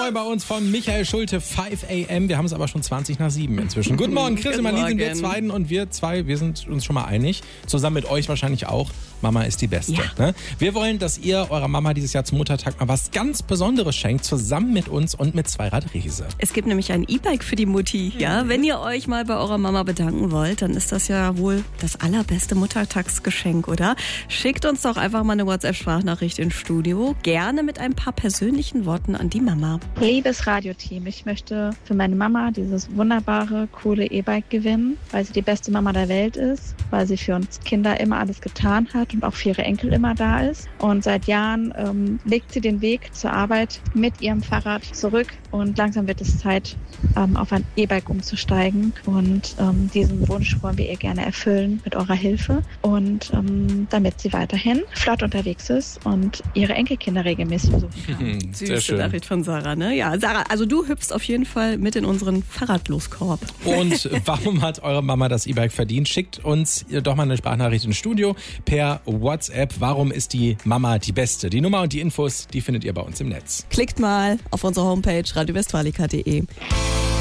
neu bei uns von Michael Schulte, 5 AM. Wir haben es aber schon 20 nach 7 inzwischen. Guten Morgen, Chris und Marlene sind wir Zweiten und wir zwei, wir sind uns schon mal einig. Zusammen mit euch wahrscheinlich auch. Mama ist die Beste. Ja. Ne? Wir wollen, dass ihr eurer Mama dieses Jahr zum Muttertag mal was ganz Besonderes schenkt, zusammen mit uns und mit Zweirad Riese. Es gibt nämlich ein E-Bike für die Mutti. Ja, wenn ihr euch mal bei eurer Mama bedanken wollt, dann ist das ja wohl das allerbeste Muttertagsgeschenk, oder? Schickt uns doch einfach mal eine WhatsApp-Sprachnachricht ins Studio. Gerne mit ein paar persönlichen Worten an die Mama. Liebes Radioteam, ich möchte für meine Mama dieses wunderbare, coole E-Bike gewinnen, weil sie die beste Mama der Welt ist, weil sie für uns Kinder immer alles getan hat und auch für ihre Enkel immer da ist. Und seit Jahren legt sie den Weg zur Arbeit mit ihrem Fahrrad zurück und langsam wird es Zeit, auf ein E-Bike umzusteigen. Und diesen Wunsch wollen wir ihr gerne erfüllen mit eurer Hilfe und damit sie weiterhin flott unterwegs ist und ihre Enkelkinder regelmäßig besuchen kann. Sehr Süße schön. Nachricht von Sarah, ne? Ja, Sarah, also du hüpfst auf jeden Fall mit in unseren Fahrradloskorb. Und warum hat eure Mama das E-Bike verdient? Schickt uns doch mal eine Sprachnachricht ins Studio per WhatsApp. Warum ist die Mama die Beste? Die Nummer und die Infos, die findet ihr bei uns im Netz. Klickt mal auf unsere Homepage radiowestfalica.de.